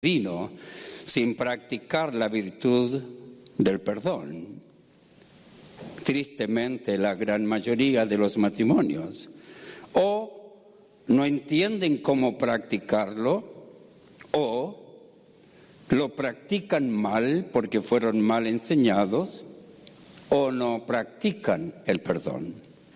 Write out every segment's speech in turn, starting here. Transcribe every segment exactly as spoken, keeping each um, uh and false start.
divino sin practicar la virtud del perdón. Tristemente, la gran mayoría de los matrimonios o no entienden cómo practicarlo o lo practican mal porque fueron mal enseñados o no practican el perdón.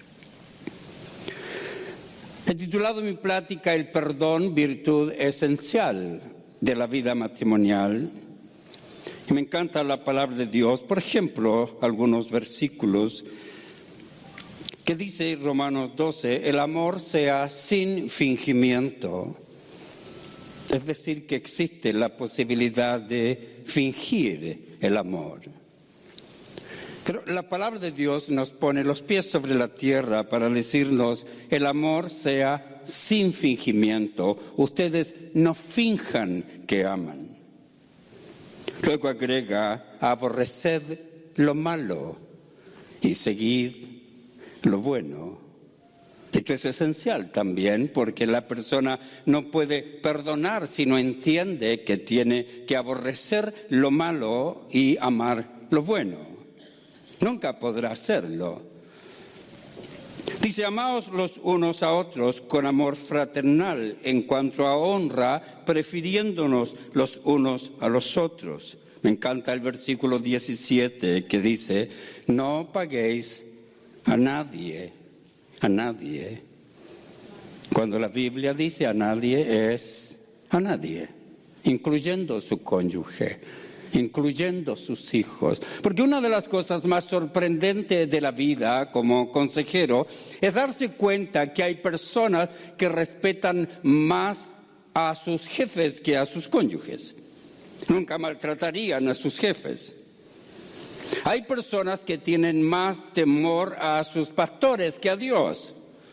He titulado mi plática El perdón, virtud esencial de la vida matrimonial. Y me encanta la palabra de Dios. Por ejemplo, algunos versículos que dice Romanos doce, el amor sea sin fingimiento. Es decir, que existe la posibilidad de fingir el amor. Pero la palabra de Dios nos pone los pies sobre la tierra para decirnos, el amor sea sin fingimiento. Ustedes no finjan que aman. Luego agrega, aborreced lo malo y seguid lo bueno. Esto es esencial también porque la persona no puede perdonar si no entiende que tiene que aborrecer lo malo y amar lo bueno. Nunca podrá hacerlo. Dice, amaos los unos a otros con amor fraternal, en cuanto a honra, prefiriéndonos los unos a los otros. Me encanta el versículo diecisiete que dice, no paguéis a nadie, a nadie. Cuando la Biblia dice a nadie, es a nadie, incluyendo su cónyuge, incluyendo sus hijos. Porque una de las cosas más sorprendentes de la vida como consejero es darse cuenta que hay personas que respetan más a sus jefes que a sus cónyuges. Nunca maltratarían a sus jefes. Hay personas que tienen más temor a sus pastores que a Dios,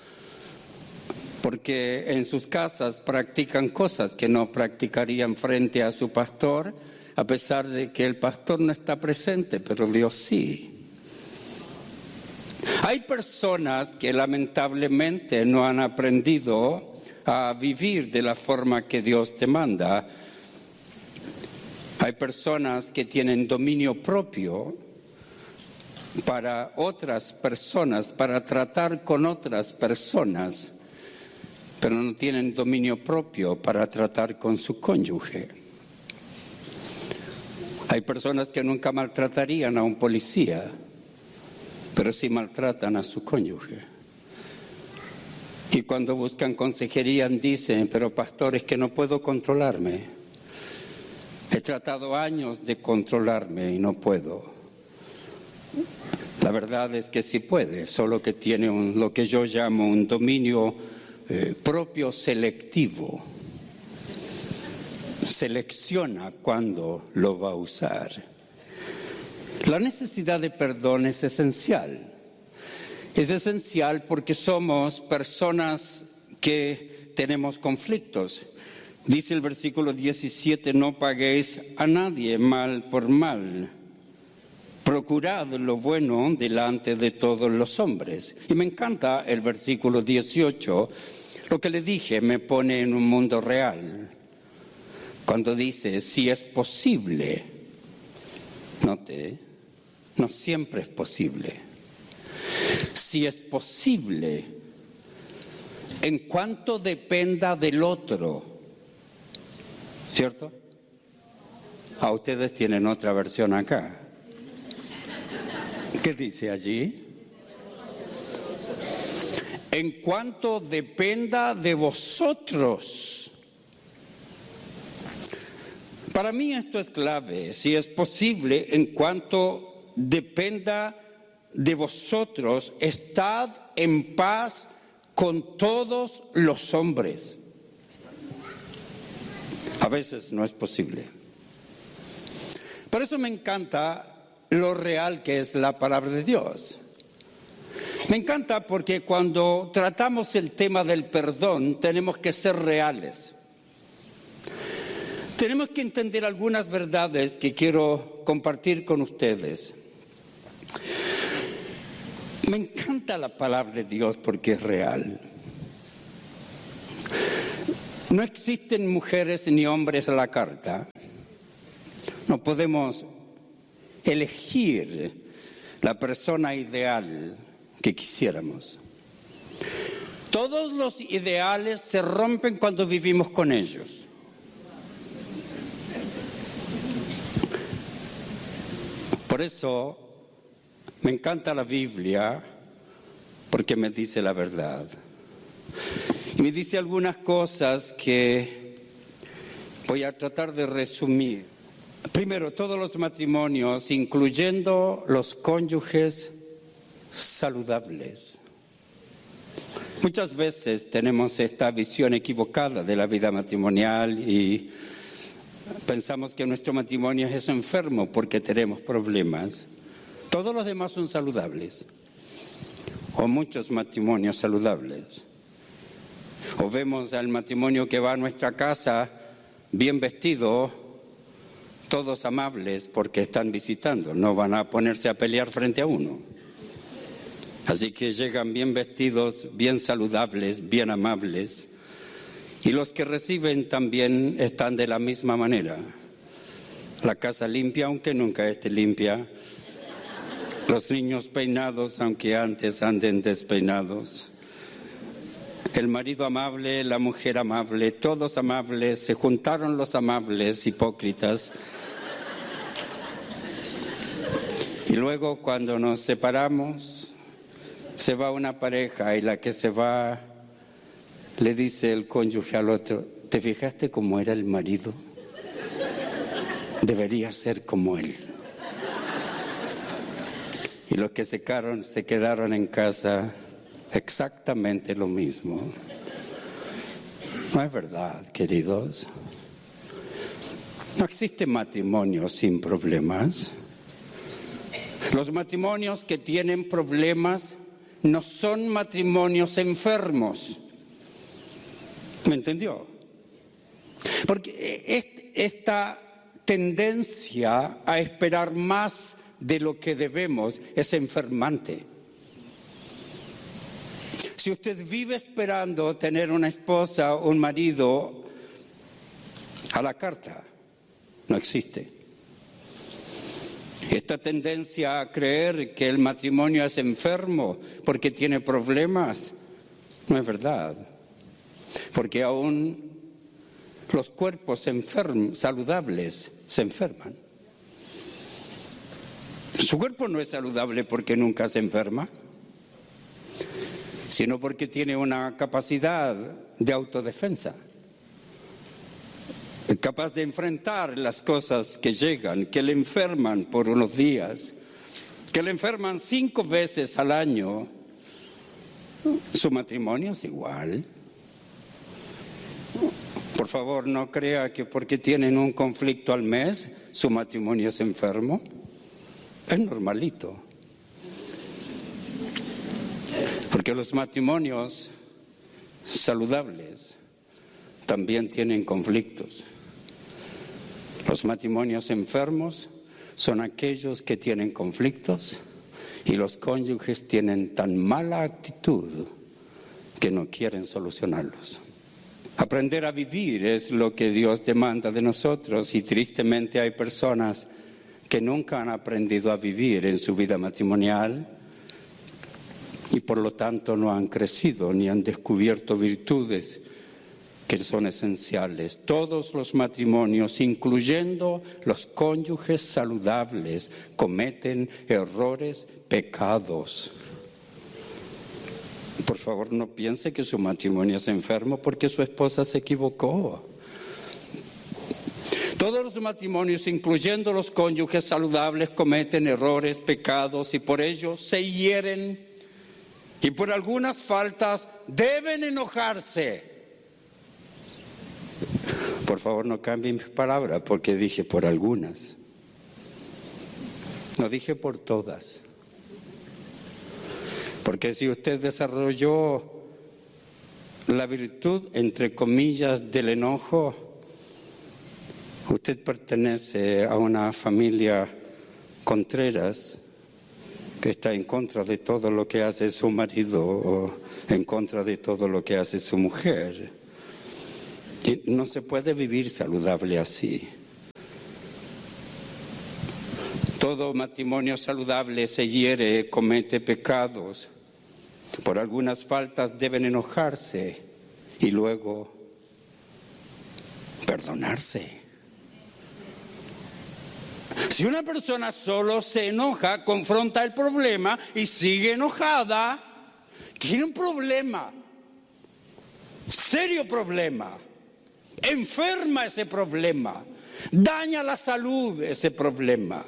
porque en sus casas practican cosas que no practicarían frente a su pastor, a pesar de que el pastor no está presente, pero Dios sí. Hay personas que lamentablemente no han aprendido a vivir de la forma que Dios te manda. Hay personas que tienen dominio propio para otras personas, para tratar con otras personas, pero no tienen dominio propio para tratar con su cónyuge. Hay personas que nunca maltratarían a un policía, pero sí maltratan a su cónyuge. Y cuando buscan consejería dicen, pero pastor, es que no puedo controlarme. He tratado años de controlarme y no puedo. La verdad es que sí puede, solo que tiene un, lo que yo llamo un dominio eh, propio selectivo. Selecciona cuándo lo va a usar. La necesidad de perdón es esencial. Es esencial porque somos personas que tenemos conflictos. Dice el versículo diecisiete, no paguéis a nadie mal por mal. Procurad lo bueno delante de todos los hombres. Y me encanta el versículo dieciocho. Lo que le dije me pone en un mundo real. Cuando dice, si es posible, note, no siempre es posible. Si es posible, en cuanto dependa del otro, ¿cierto? A ustedes tienen otra versión acá. ¿Qué dice allí? En cuanto dependa de vosotros. Para mí esto es clave, si es posible, en cuanto dependa de vosotros, estad en paz con todos los hombres. A veces no es posible. Por eso me encanta lo real que es la palabra de Dios. Me encanta porque cuando tratamos el tema del perdón tenemos que ser reales. Tenemos que entender algunas verdades que quiero compartir con ustedes. Me encanta la palabra de Dios porque es real. No existen mujeres ni hombres a la carta. No podemos elegir la persona ideal que quisiéramos. Todos los ideales se rompen cuando vivimos con ellos. Por eso me encanta la Biblia, porque me dice la verdad. Y me dice algunas cosas que voy a tratar de resumir. Primero, todos los matrimonios, incluyendo los cónyuges saludables. Muchas veces tenemos esta visión equivocada de la vida matrimonial y pensamos que nuestro matrimonio es enfermo porque tenemos problemas. Todos los demás son saludables, o muchos matrimonios saludables. O vemos al matrimonio que va a nuestra casa bien vestido, todos amables porque están visitando, no van a ponerse a pelear frente a uno. Así que llegan bien vestidos, bien saludables, bien amables. Y los que reciben también están de la misma manera. La casa limpia, aunque nunca esté limpia. Los niños peinados, aunque antes anden despeinados. El marido amable, la mujer amable, todos amables. Se juntaron los amables hipócritas. Y luego cuando nos separamos, se va una pareja y la que se va le dice el cónyuge al otro: ¿te fijaste cómo era el marido? Debería ser como él. Y los que se quedaron, se quedaron en casa exactamente lo mismo. No es verdad, queridos. No existe matrimonio sin problemas. Los matrimonios que tienen problemas no son matrimonios enfermos. ¿Me entendió? Porque esta tendencia a esperar más de lo que debemos es enfermante. Si usted vive esperando tener una esposa o un marido a la carta, no existe. Esta tendencia a creer que el matrimonio es enfermo porque tiene problemas, no es verdad. Porque aún los cuerpos enfermos, saludables se enferman. Su cuerpo no es saludable porque nunca se enferma, sino porque tiene una capacidad de autodefensa. Capaz de enfrentar las cosas que llegan, que le enferman por unos días, que le enferman cinco veces al año. Su matrimonio es igual. Por favor, no crea que porque tienen un conflicto al mes, su matrimonio es enfermo. Es normalito. Porque los matrimonios saludables también tienen conflictos. Los matrimonios enfermos son aquellos que tienen conflictos y los cónyuges tienen tan mala actitud que no quieren solucionarlos. Aprender a vivir es lo que Dios demanda de nosotros y tristemente hay personas que nunca han aprendido a vivir en su vida matrimonial y por lo tanto no han crecido ni han descubierto virtudes que son esenciales. Todos los matrimonios, incluyendo los cónyuges saludables, cometen errores, pecados. Por favor, no piense que su matrimonio es enfermo porque su esposa se equivocó. Todos los matrimonios, incluyendo los cónyuges saludables, cometen errores, pecados y por ello se hieren y por algunas faltas deben enojarse. Por favor, no cambien mis palabras porque dije por algunas. No dije por todas. Porque si usted desarrolló la virtud, entre comillas, del enojo, usted pertenece a una familia Contreras que está en contra de todo lo que hace su marido o en contra de todo lo que hace su mujer. Y Y no se puede vivir saludable así. Todo matrimonio saludable se hiere, comete pecados. Por algunas faltas deben enojarse y luego perdonarse. Si una persona solo se enoja, confronta el problema y sigue enojada, tiene un problema, serio problema, enferma ese problema, daña la salud ese problema.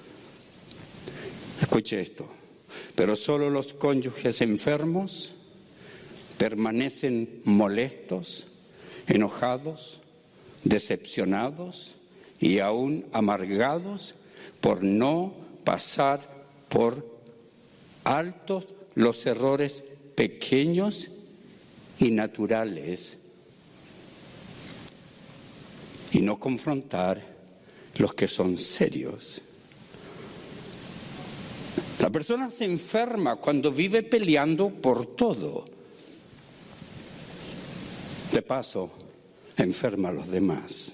Escuche esto, pero solo los cónyuges enfermos permanecen molestos, enojados, decepcionados y aún amargados por no pasar por altos los errores pequeños y naturales y no confrontar los que son serios. La persona se enferma cuando vive peleando por todo. De paso, enferma a los demás.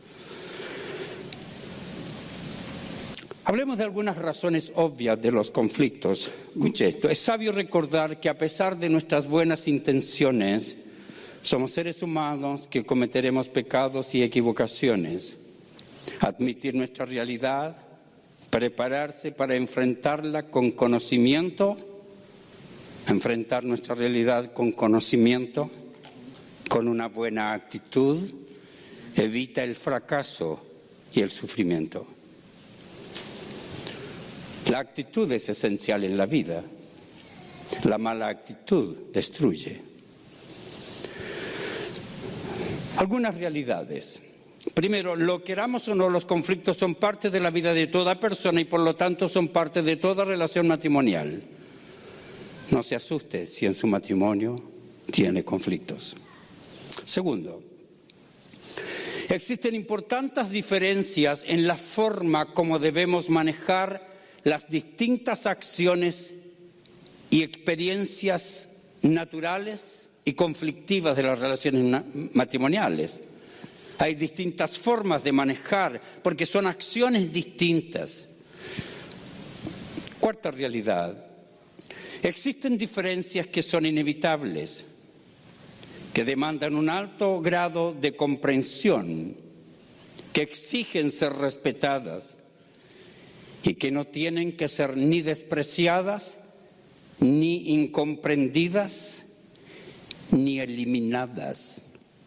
Hablemos de algunas razones obvias de los conflictos. Escuche esto, es sabio recordar que a pesar de nuestras buenas intenciones, somos seres humanos que cometeremos pecados y equivocaciones. Admitir nuestra realidad, prepararse para enfrentarla con conocimiento, enfrentar nuestra realidad con conocimiento, con una buena actitud, evita el fracaso y el sufrimiento. La actitud es esencial en la vida. La mala actitud destruye. Algunas realidades. Primero, lo queramos o no, los conflictos son parte de la vida de toda persona y por lo tanto son parte de toda relación matrimonial. No se asuste si en su matrimonio tiene conflictos. Segundo, existen importantes diferencias en la forma como debemos manejar las distintas acciones y experiencias naturales y conflictivas de las relaciones matrimoniales. Hay distintas formas de manejar porque son acciones distintas. Cuarta realidad, existen diferencias que son inevitables, que demandan un alto grado de comprensión, que exigen ser respetadas y que no tienen que ser ni despreciadas, ni incomprendidas, ni eliminadas.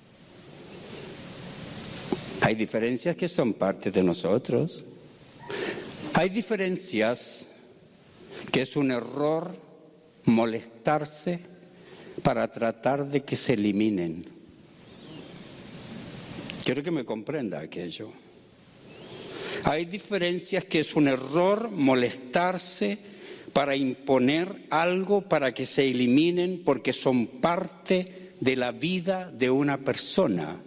Hay diferencias que son parte de nosotros. Hay diferencias que es un error molestarse para tratar de que se eliminen. Quiero que me comprenda aquello. Hay diferencias que es un error molestarse para imponer algo para que se eliminen porque son parte de la vida de una persona.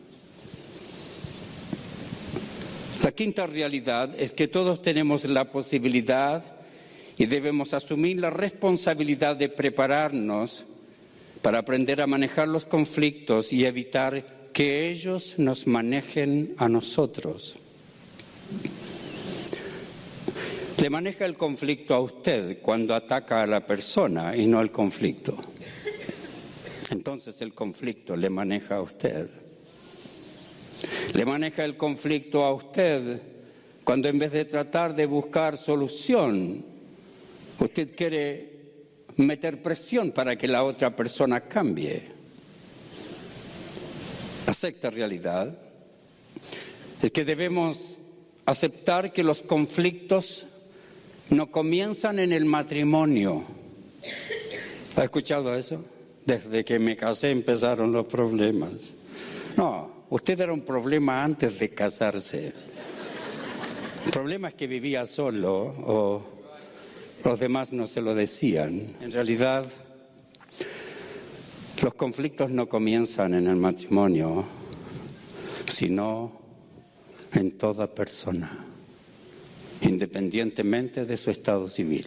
La quinta realidad es que todos tenemos la posibilidad y debemos asumir la responsabilidad de prepararnos para aprender a manejar los conflictos y evitar que ellos nos manejen a nosotros. Le maneja el conflicto a usted cuando ataca a la persona y no el conflicto. Entonces el conflicto le maneja a usted. Le maneja el conflicto a usted cuando en vez de tratar de buscar solución, usted quiere meter presión para que la otra persona cambie. La sexta realidad es que debemos aceptar que los conflictos no comienzan en el matrimonio. ¿Ha escuchado eso? Desde que me casé empezaron los problemas. No, usted era un problema antes de casarse. El problema es que vivía solo o los demás no se lo decían. En realidad, los conflictos no comienzan en el matrimonio, sino en toda persona, independientemente de su estado civil.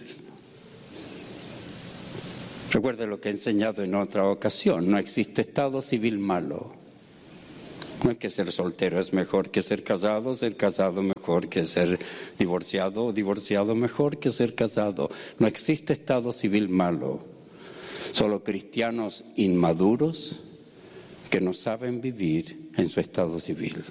Recuerde lo que he enseñado en otra ocasión, no existe estado civil malo. No es que ser soltero es mejor que ser casado, ser casado mejor que ser divorciado, o divorciado mejor que ser casado. No existe estado civil malo, solo cristianos inmaduros que no saben vivir en su estado civil.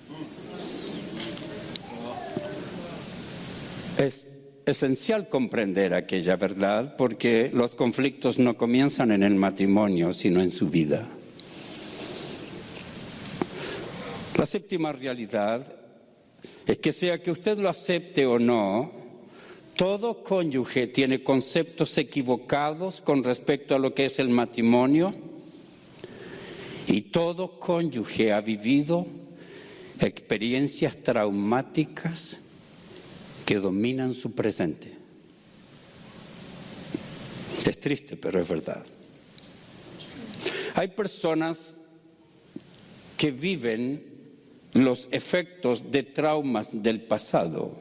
Es esencial comprender aquella verdad porque los conflictos no comienzan en el matrimonio, sino en su vida. La séptima realidad es que sea que usted lo acepte o no, todo cónyuge tiene conceptos equivocados con respecto a lo que es el matrimonio y todo cónyuge ha vivido experiencias traumáticas que dominan su presente. Es triste, pero es verdad. Hay personas que viven los efectos de traumas del pasado.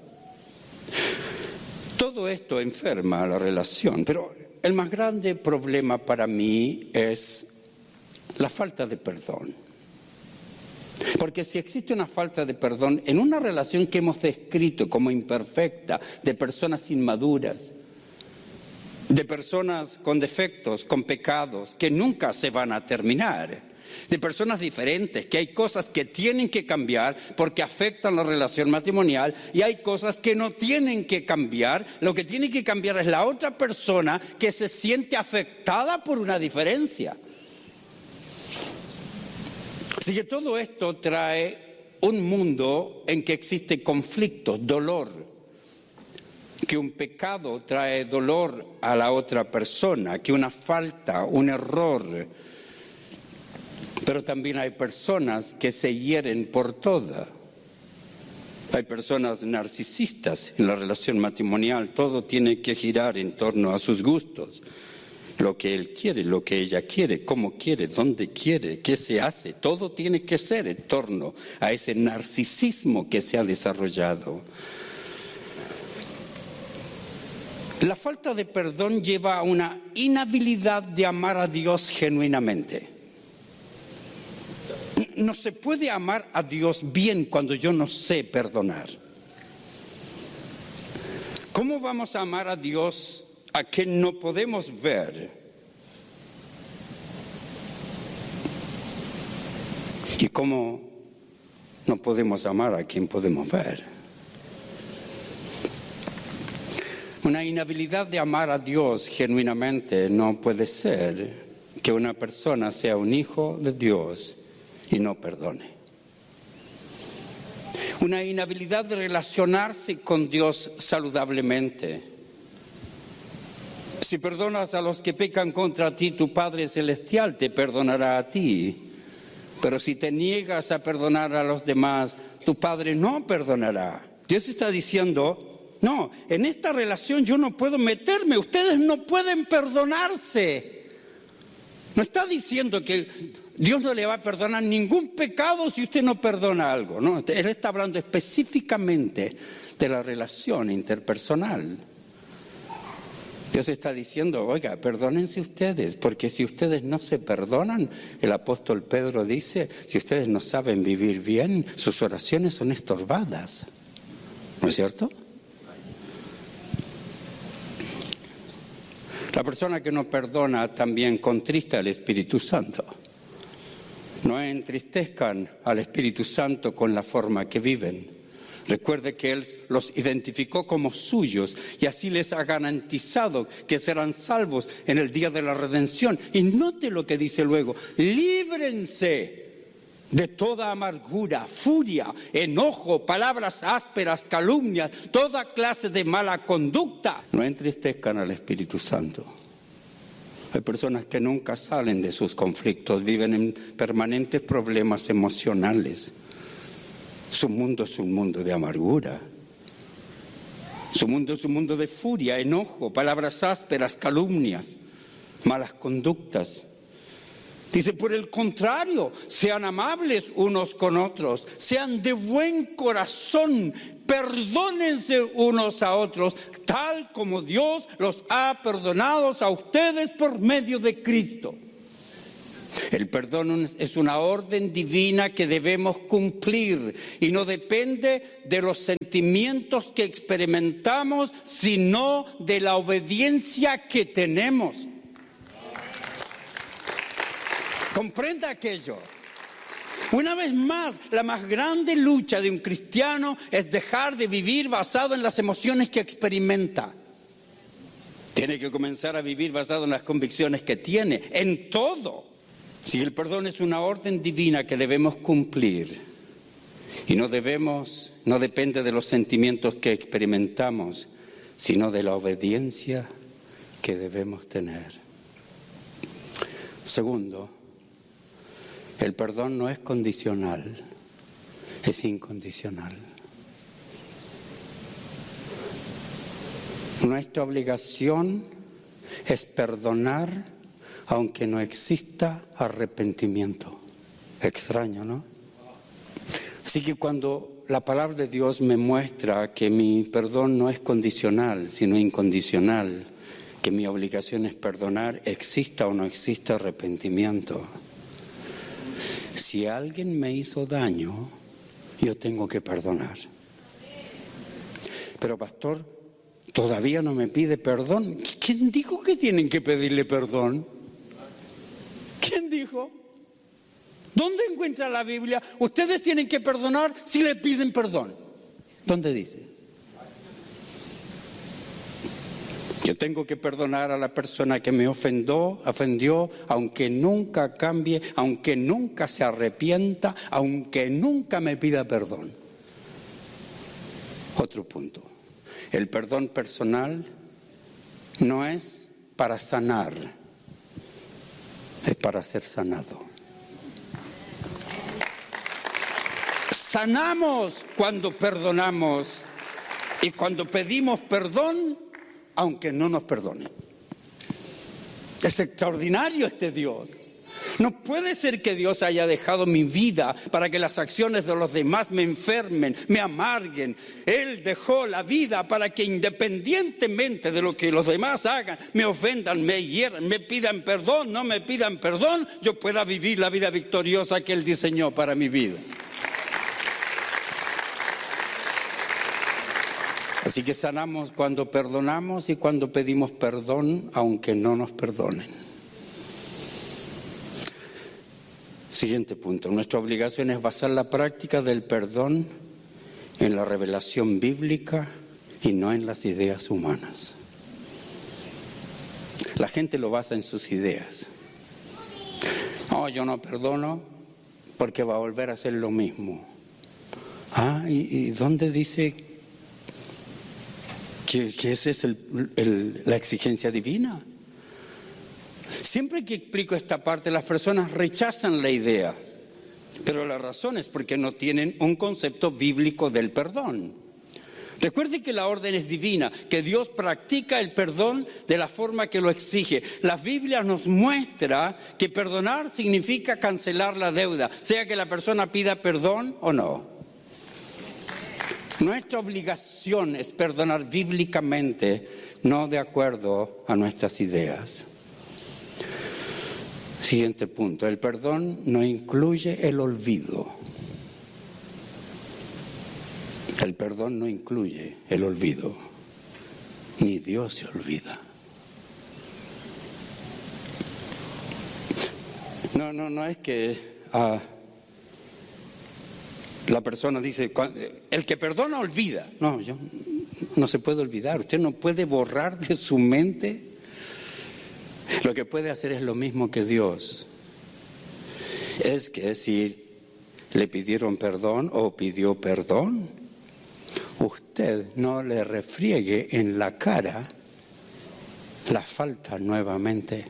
Todo esto enferma a la relación, pero el más grande problema para mí es la falta de perdón. Porque si existe una falta de perdón en una relación que hemos descrito como imperfecta, de personas inmaduras, de personas con defectos, con pecados, que nunca se van a terminar, de personas diferentes, que hay cosas que tienen que cambiar porque afectan la relación matrimonial y hay cosas que no tienen que cambiar. Lo que tiene que cambiar es la otra persona que se siente afectada por una diferencia. Así que todo esto trae un mundo en que existe conflictos, dolor, que un pecado trae dolor a la otra persona, que una falta, un error. Pero también hay personas que se hieren por toda. Hay personas narcisistas en la relación matrimonial, todo tiene que girar en torno a sus gustos. Lo que él quiere, lo que ella quiere, cómo quiere, dónde quiere, qué se hace. Todo tiene que ser en torno a ese narcisismo que se ha desarrollado. La falta de perdón lleva a una inhabilidad de amar a Dios genuinamente. No se puede amar a Dios bien cuando yo no sé perdonar. ¿Cómo vamos a amar a Dios a quien no podemos ver? ¿Y cómo no podemos amar a quien podemos ver? Una inhabilidad de amar a Dios genuinamente no puede ser que una persona sea un hijo de Dios y no perdone. Una inhabilidad de relacionarse con Dios saludablemente. Si perdonas a los que pecan contra ti, tu Padre Celestial te perdonará a ti. Pero si te niegas a perdonar a los demás, tu Padre no perdonará. Dios está diciendo, no, en esta relación yo no puedo meterme, ustedes no pueden perdonarse. No está diciendo que Dios no le va a perdonar ningún pecado si usted no perdona algo, ¿no? Él está hablando específicamente de la relación interpersonal. Dios está diciendo, oiga, perdónense ustedes, porque si ustedes no se perdonan, el apóstol Pedro dice, si ustedes no saben vivir bien, sus oraciones son estorbadas. ¿No es cierto? La persona que no perdona también contrista al Espíritu Santo. No entristezcan al Espíritu Santo con la forma que viven. Recuerde que Él los identificó como suyos y así les ha garantizado que serán salvos en el día de la redención. Y note lo que dice luego, líbrense de toda amargura, furia, enojo, palabras ásperas, calumnias, toda clase de mala conducta. No entristezcan al Espíritu Santo. Hay personas que nunca salen de sus conflictos, viven en permanentes problemas emocionales. Su mundo es un mundo de amargura. Su mundo es un mundo de furia, enojo, palabras ásperas, calumnias, malas conductas. Dice, por el contrario, sean amables unos con otros, sean de buen corazón, perdónense unos a otros, tal como Dios los ha perdonado a ustedes por medio de Cristo. El perdón es una orden divina que debemos cumplir y no depende de los sentimientos que experimentamos, sino de la obediencia que tenemos. Comprenda aquello. Una vez más, la más grande lucha de un cristiano es dejar de vivir basado en las emociones que experimenta. Tiene que comenzar a vivir basado en las convicciones que tiene, en todo. Si el perdón es una orden divina que debemos cumplir y no debemos, no depende de los sentimientos que experimentamos, sino de la obediencia que debemos tener. Segundo, el perdón no es condicional, es incondicional. Nuestra obligación es perdonar aunque no exista arrepentimiento. Extraño, ¿no? Así que cuando la palabra de Dios me muestra que mi perdón no es condicional, sino incondicional, que mi obligación es perdonar, exista o no exista arrepentimiento. Si alguien me hizo daño, yo tengo que perdonar. Pero pastor, todavía no me pide perdón. ¿Quién dijo que tienen que pedirle perdón? ¿Quién dijo? ¿Dónde encuentra la Biblia? Ustedes tienen que perdonar si le piden perdón. ¿Dónde dice? Yo tengo que perdonar a la persona que me ofendió, ofendió, aunque nunca cambie, aunque nunca se arrepienta, aunque nunca me pida perdón. Otro punto. El perdón personal no es para sanar, es para ser sanado. Sanamos cuando perdonamos y cuando pedimos perdón, aunque no nos perdonen. Es extraordinario este Dios. No puede ser que Dios haya dejado mi vida para que las acciones de los demás me enfermen, me amarguen. Él dejó la vida para que independientemente de lo que los demás hagan, me ofendan, me hieran, me pidan perdón, no me pidan perdón, yo pueda vivir la vida victoriosa que Él diseñó para mi vida. Así que sanamos cuando perdonamos y cuando pedimos perdón, aunque no nos perdonen. Siguiente punto. Nuestra obligación es basar la práctica del perdón en la revelación bíblica y no en las ideas humanas. La gente lo basa en sus ideas. No, yo no perdono porque va a volver a hacer lo mismo. Ah, ¿y, y dónde dice que, que esa es el, el, la exigencia divina? Siempre que explico esta parte, las personas rechazan la idea, pero la razón es porque no tienen un concepto bíblico del perdón. Recuerde que la orden es divina, que Dios practica el perdón de la forma que lo exige. La Biblia nos muestra que perdonar significa cancelar la deuda, sea que la persona pida perdón o no. Nuestra obligación es perdonar bíblicamente, no de acuerdo a nuestras ideas. Siguiente punto, el perdón no incluye el olvido. El perdón no incluye el olvido, ni Dios se olvida. No, no, no es que uh, la persona dice, el que perdona olvida. No, yo, no se puede olvidar, usted no puede borrar de su mente. Lo que puede hacer es lo mismo que Dios. Es que si le pidieron perdón o pidió perdón, usted no le refriegue en la cara la falta nuevamente.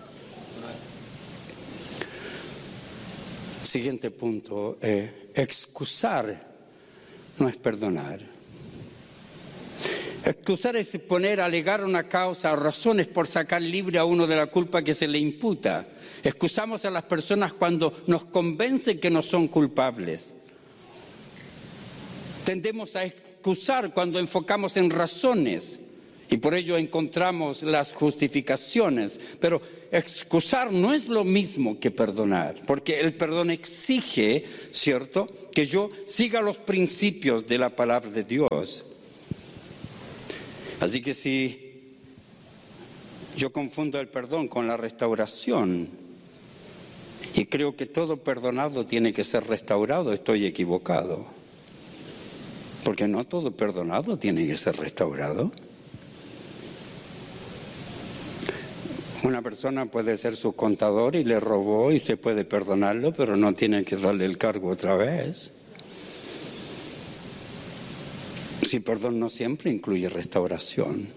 Siguiente punto, eh, excusar no es perdonar. Excusar es poner, alegar una causa o razones por sacar libre a uno de la culpa que se le imputa. Excusamos a las personas cuando nos convencen que no son culpables. Tendemos a excusar cuando enfocamos en razones Y por ello encontramos las justificaciones. Pero excusar no es lo mismo que perdonar, porque el perdón exige, ¿cierto?, que yo siga los principios de la palabra de Dios. Así que si yo confundo el perdón con la restauración y creo que todo perdonado tiene que ser restaurado, estoy equivocado. Porque no todo perdonado tiene que ser restaurado. Una persona puede ser su contador y le robó y se puede perdonarlo, pero no tiene que darle el cargo otra vez. Si perdón no siempre incluye restauración.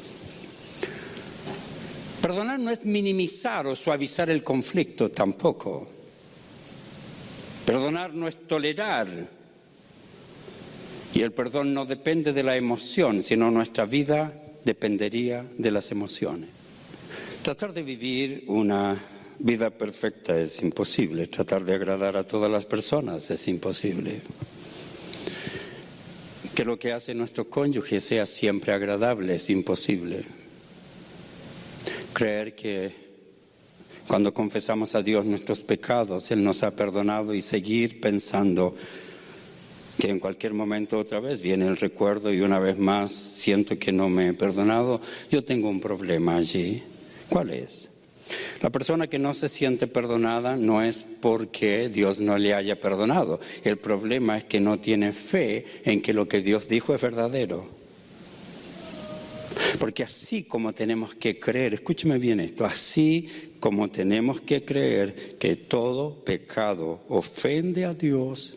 Perdonar no es minimizar o suavizar el conflicto tampoco. Perdonar no es tolerar. Y el perdón no depende de la emoción, sino nuestra vida dependería de las emociones. Tratar de vivir una vida perfecta es imposible. Tratar de agradar a todas las personas es imposible. Que lo que hace nuestro cónyuge sea siempre agradable es imposible. Creer que cuando confesamos a Dios nuestros pecados, Él nos ha perdonado y seguir pensando que en cualquier momento otra vez viene el recuerdo y una vez más siento que no me he perdonado, yo tengo un problema allí. ¿Cuál es? La persona que no se siente perdonada no es porque Dios no le haya perdonado. El problema es que no tiene fe en que lo que Dios dijo es verdadero. Porque así como tenemos que creer, escúcheme bien esto, así como tenemos que creer que todo pecado ofende a Dios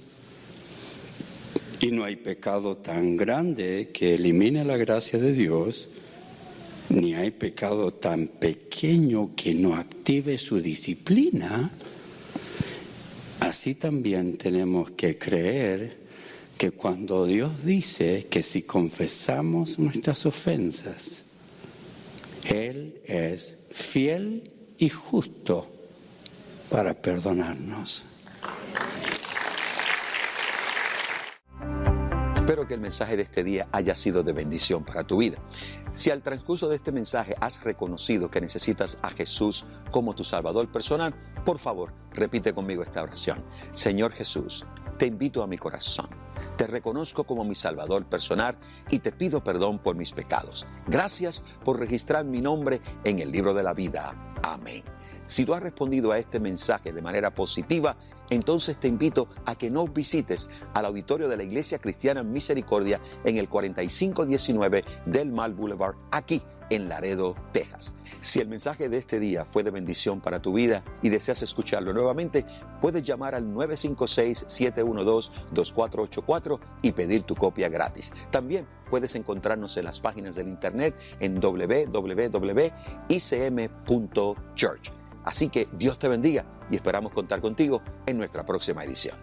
y no hay pecado tan grande que elimine la gracia de Dios, ni hay pecado tan pequeño que no active su disciplina, así también tenemos que creer que cuando Dios dice que si confesamos nuestras ofensas, Él es fiel y justo para perdonarnos. Espero que el mensaje de este día haya sido de bendición para tu vida. Si al transcurso de este mensaje has reconocido que necesitas a Jesús como tu Salvador personal, por favor, repite conmigo esta oración. Señor Jesús, te invito a mi corazón. Te reconozco como mi Salvador personal y te pido perdón por mis pecados. Gracias por registrar mi nombre en el libro de la vida. Amén. Si tú has respondido a este mensaje de manera positiva, entonces te invito a que nos visites al auditorio de la Iglesia Cristiana Misericordia en el cuarenta y cinco diecinueve del Mall Boulevard, aquí en Laredo, Texas. Si el mensaje de este día fue de bendición para tu vida y deseas escucharlo nuevamente, puedes llamar al nueve cinco seis, siete uno dos, dos cuatro ocho cuatro y pedir tu copia gratis. También puedes encontrarnos en las páginas del internet en doble u doble u doble u punto i c m punto church. Así que Dios te bendiga y esperamos contar contigo en nuestra próxima edición.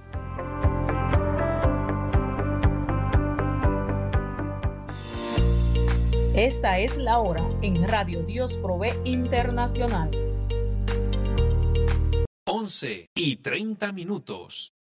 Esta es la hora en Radio Dios Provee Internacional. once y treinta minutos.